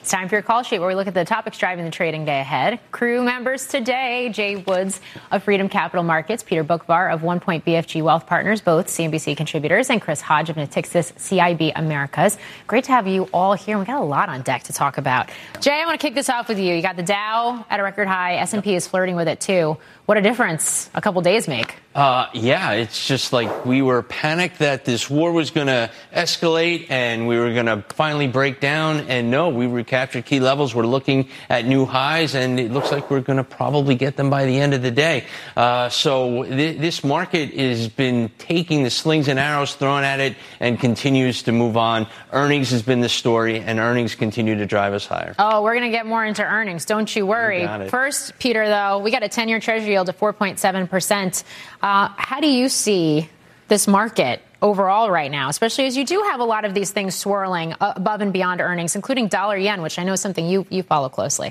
It's time for your call sheet, where we look at the topics driving the trading day ahead. Crew members today: Jay Woods of Freedom Capital Markets, Peter Boockvar of One Point BFG Wealth Partners, both CNBC contributors, and Chris Hodge of Natixis CIB Americas. Great to have you all here. We got a lot on deck to talk about. Jay, I want to kick this off with you. You got the Dow at a record high. S&P is flirting with it too. What a difference a couple days make. Yeah, it's just like we were panicked that this war was going to escalate and we were going to finally break down. And no, we recaptured key levels. We're looking at new highs, and it looks like we're going to probably get them by the end of the day. So this market has been taking the slings and arrows thrown at it and continues to move on. Earnings has been the story, and earnings continue to drive us higher. Oh, we're going to get more into earnings. Don't you worry. First, Peter, though, we got a 10-year Treasury yield of 4.7%. How do you see this market overall right now, especially as you do have a lot of these things swirling above and beyond earnings, including dollar yen, which I know is something you follow closely?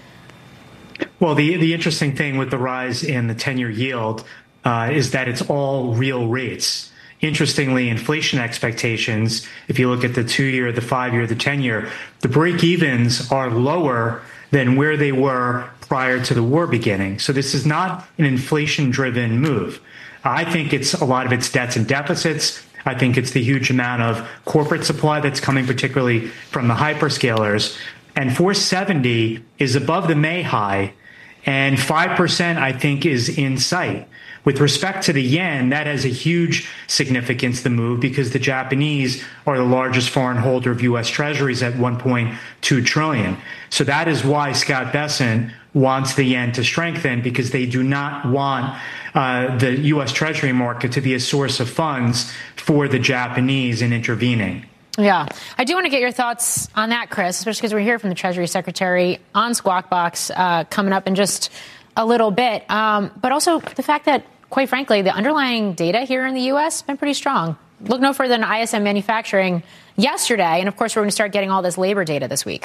Well, the interesting thing with the rise in the 10-year yield is that it's all real rates. Interestingly, inflation expectations, if you look at the 2-year, the 5-year, the 10-year, the break-evens are lower than where they were prior to the war beginning. So this is not an inflation-driven move. I think it's a lot of its debts and deficits. I think it's the huge amount of corporate supply that's coming, particularly from the hyperscalers. And 470 is above the May high, and 5%, I think, is in sight. With respect to the yen, that has a huge significance, the move, because the Japanese are the largest foreign holder of U.S. Treasuries at $1.2 trillion. So that is why Scott Bessent wants the yen to strengthen, because they do not want the U.S. Treasury market to be a source of funds for the Japanese in intervening. Yeah, I do want to get your thoughts on that, Chris, especially because we're here from the Treasury Secretary on Squawk Box coming up in just a little bit. But also the fact that, quite frankly, the underlying data here in the U.S. has been pretty strong. Look no further than ISM manufacturing yesterday. And, of course, we're going to start getting all this labor data this week.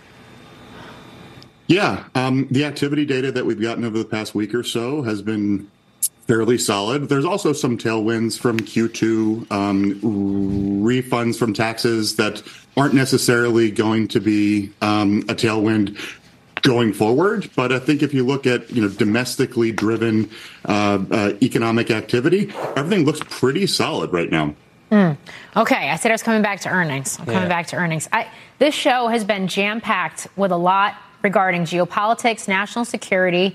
Yeah, the activity data that we've gotten over the past week or so has been fairly solid. There's also some tailwinds from Q2, refunds from taxes that aren't necessarily going to be a tailwind going forward. But I think if you look at, domestically driven economic activity, everything looks pretty solid right now. Okay, I said I was coming back to earnings. Back to earnings. This show has been jam-packed with a lot regarding geopolitics, national security,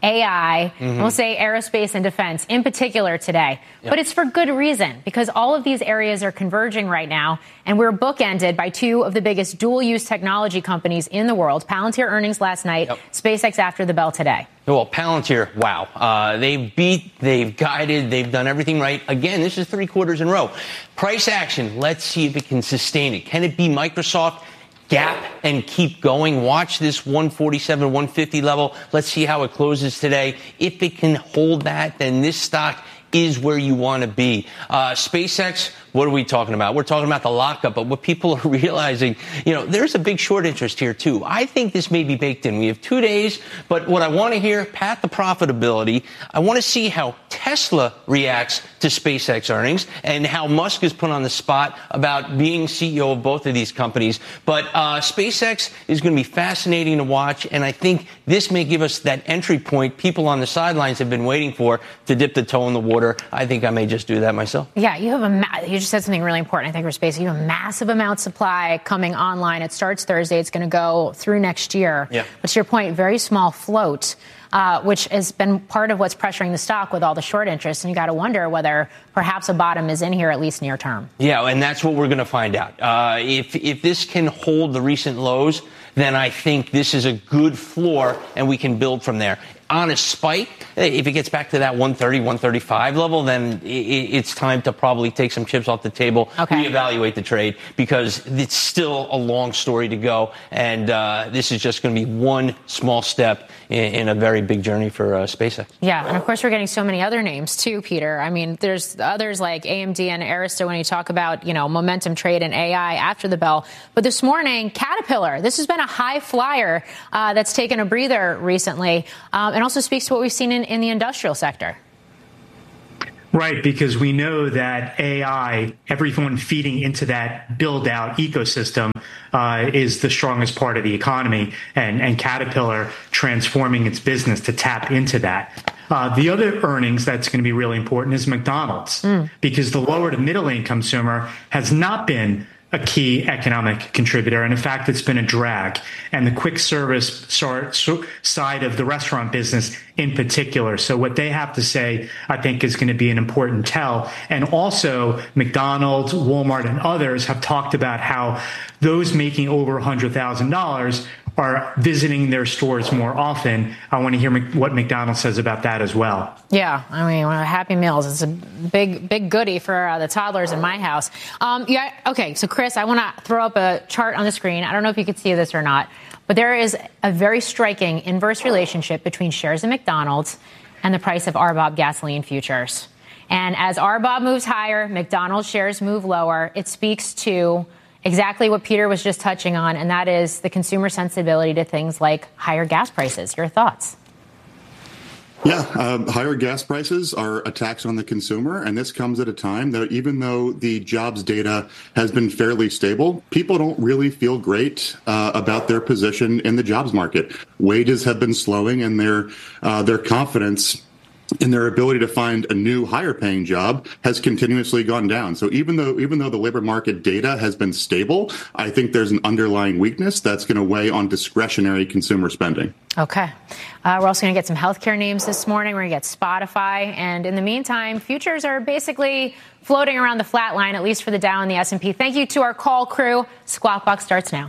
AI, and we'll say aerospace and defense in particular today. Yep. But it's for good reason, because all of these areas are converging right now, and we're bookended by two of the biggest dual-use technology companies in the world. Palantir earnings last night, SpaceX after the bell today. Well, Palantir, wow. They've beat, they've guided, they've done everything right. Again, this is 3 quarters in a row. Price action, let's see if it can sustain it. Can it be Microsoft? Gap and keep going. Watch this 147, 150 level. Let's see how it closes today. If it can hold that, then this stock is where you want to be. SpaceX, what are we talking about? We're talking about the lockup, but what people are realizing, there's a big short interest here too. I think this may be baked in. We have 2 days, but what I want to hear, path to profitability. I want to see how Tesla reacts to SpaceX earnings and how Musk is put on the spot about being CEO of both of these companies. But SpaceX is going to be fascinating to watch, and I think this may give us that entry point people on the sidelines have been waiting for to dip the toe in the water. I think I may just do that myself. Yeah, you just said something really important, I think, for SpaceX. You have a massive amount of supply coming online. It starts Thursday. It's going to go through next year. Yeah. But to your point, very small float, which has been part of what's pressuring the stock with all the short interest. And you got to wonder whether perhaps a bottom is in here, at least near term. Yeah, and that's what we're going to find out. If this can hold the recent lows, then I think this is a good floor and we can build from there. On a spike, if it gets back to that 130, 135 level, then it's time to probably take some chips off the table, reevaluate the trade, because it's still a long story to go. And this is just going to be one small step in a very big journey for SpaceX. Yeah, and of course, we're getting so many other names, too, Peter. I mean, there's others like AMD and Arista when you talk about, momentum trade and AI after the bell. But this morning, Caterpillar, this has been a high flyer that's taken a breather recently. And also speaks to what we've seen in the industrial sector. Right, because we know that AI, everyone feeding into that build-out ecosystem is the strongest part of the economy, and Caterpillar transforming its business to tap into that. The other earnings that's going to be really important is McDonald's, because the lower to middle income consumer has not been a key economic contributor. And in fact, it's been a drag. And the quick service side of the restaurant business in particular. So what they have to say, I think, is going to be an important tell. And also McDonald's, Walmart, and others have talked about how those making over $100,000 are visiting their stores more often. I want to hear what McDonald's says about that as well. Yeah, I mean, Happy Meals is a big goodie for the toddlers in my house. Okay, so Chris, I want to throw up a chart on the screen. I don't know if you could see this or not, but there is a very striking inverse relationship between shares of McDonald's and the price of RBOB gasoline futures. And as RBOB moves higher, McDonald's shares move lower. It speaks to exactly what Peter was just touching on, and that is the consumer sensibility to things like higher gas prices. Your thoughts? Yeah, higher gas prices are a tax on the consumer, and this comes at a time that even though the jobs data has been fairly stable, people don't really feel great about their position in the jobs market. Wages have been slowing, and their confidence in their ability to find a new higher paying job has continuously gone down. So even though the labor market data has been stable, I think there's an underlying weakness that's going to weigh on discretionary consumer spending. Okay. We're also going to get some healthcare names this morning. We're going to get Spotify. And in the meantime, futures are basically floating around the flat line, at least for the Dow and the S&P. Thank you to our call crew. Squawk Box starts now.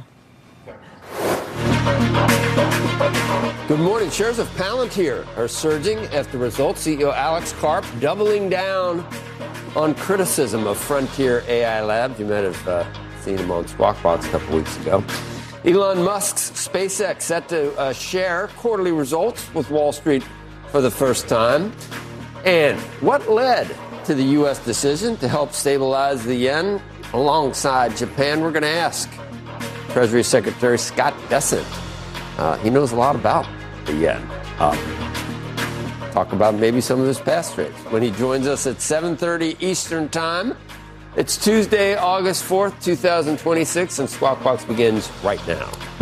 Good morning. Shares of Palantir are surging after results. CEO Alex Karp doubling down on criticism of Frontier AI Labs. You might have seen him on Squawk Box a couple weeks ago. Elon Musk's SpaceX set to share quarterly results with Wall Street for the first time. And what led to the U.S. decision to help stabilize the yen alongside Japan? We're going to ask Treasury Secretary Scott Bessent. He knows a lot about the yen. Talk about maybe some of his past trades when he joins us at 7:30 Eastern Time. It's Tuesday, August 4th, 2026, and Squawk Box begins right now.